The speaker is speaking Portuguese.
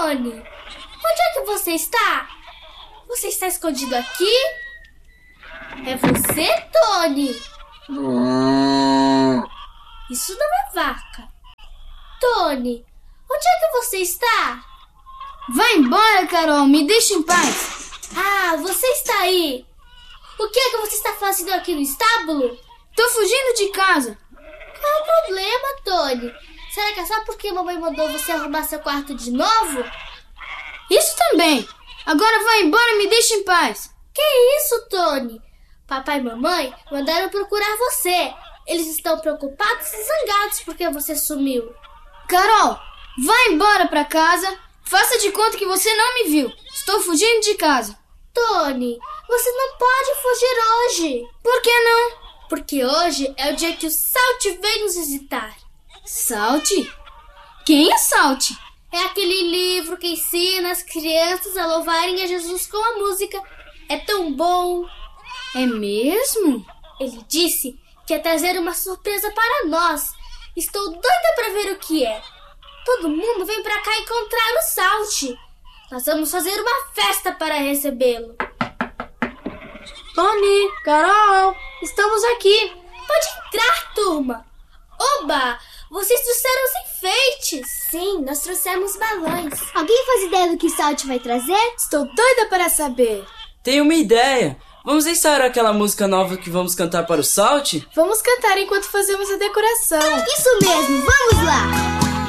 Tony, onde é que você está? Você está escondido aqui? É você, Tony? Isso não é vaca. Tony, onde é que você está? Vai embora, Carol, me deixa em paz. Ah, você está aí. O que é que você está fazendo aqui no estábulo? Tô fugindo de casa. Qual é o problema, Tony? Será que é só porque a mamãe mandou você arrumar seu quarto de novo? Isso também. Agora vai embora e me deixa em paz. Que isso, Tony? Papai e mamãe mandaram procurar você. Eles estão preocupados e zangados porque você sumiu. Carol, vai embora pra casa. Faça de conta que você não me viu. Estou fugindo de casa. Tony, você não pode fugir hoje. Por que não? Porque hoje é o dia que o Salt vem nos visitar. Salt? Quem é Salt? É aquele livro que ensina as crianças a louvarem a Jesus com a música. É tão bom. É mesmo? Ele disse que ia trazer uma surpresa para nós. Estou doida para ver o que é. Todo mundo vem para cá encontrar o Salt. Nós vamos fazer uma festa para recebê-lo. Tony, Carol, estamos aqui. Pode entrar, turma. Oba, vocês trouxeram os enfeites. Sim, nós trouxemos balões. Alguém faz ideia do que Salt vai trazer? Estou doida para saber. Tenho uma ideia. Vamos ensaiar aquela música nova que vamos cantar para o Salt? Vamos cantar enquanto fazemos a decoração. Isso mesmo, vamos lá.